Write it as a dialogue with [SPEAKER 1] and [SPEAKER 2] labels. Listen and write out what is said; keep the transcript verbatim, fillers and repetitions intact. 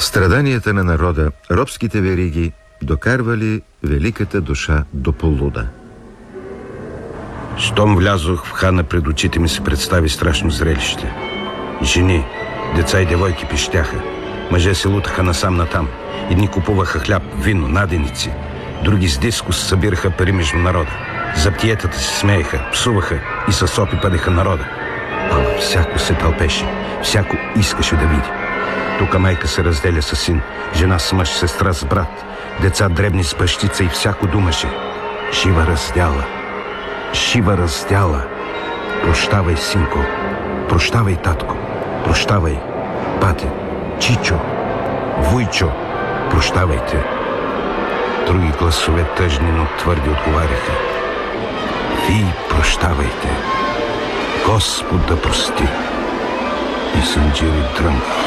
[SPEAKER 1] Страданията на народа, робските вериги докарвали великата душа до полуда.
[SPEAKER 2] Щом влязох в хана, пред очите ми се представи страшно зрелище. Жени, деца и девойки пищяха. Мъже се лутаха насам-натам. Едни купуваха хляб, вино, наденици. Други с дискус събираха пари между народа. Заптиетата се смееха, псуваха и със сопи падеха народа. А всяко се тълпеше, всяко искаше да види. Тука майка се разделя с син, жена с мъж, сестра с брат, деца дребни с бащица и всяко думаше: жива раздяла, жива раздяла. Прощавай, синко, прощавай, татко, прощавай, бате, чичо, вуйчо, прощавайте. Други гласове, тъжни, но твърди, отговаряха: вие прощавайте, Господ да прости. И санджири дрънк.